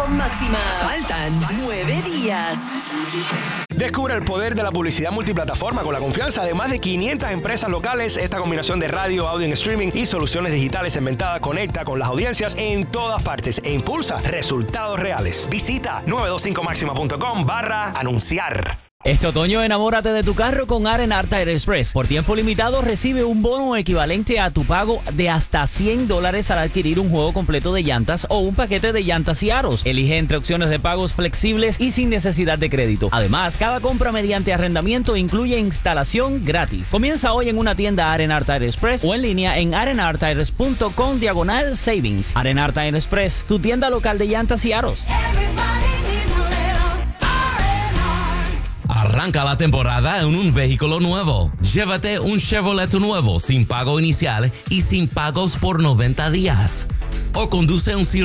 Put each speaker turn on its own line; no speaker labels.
Máxima. Faltan 9 días.
Descubre el poder de la publicidad multiplataforma con la confianza de más de 500 empresas locales. Esta combinación de radio, audio en streaming y soluciones digitales inventadas conecta con las audiencias en todas partes e impulsa resultados reales. Visita 925maxima.com/anunciar.
Este otoño enamórate de tu carro con R&R Tire Express. Por tiempo limitado recibe un bono equivalente a tu pago de hasta $100 al adquirir un juego completo de llantas o un paquete de llantas y aros. Elige entre opciones de pagos flexibles y sin necesidad de crédito. Además, cada compra mediante arrendamiento incluye instalación gratis. Comienza hoy en una tienda R&R Tire Express o en línea en rnrtires.com/savings. R&R Tire Express, tu tienda local de llantas y aros.
Arranca la temporada en un vehículo nuevo. Llévate un Chevrolet nuevo sin pago inicial y sin pagos por 90 días. O conduce un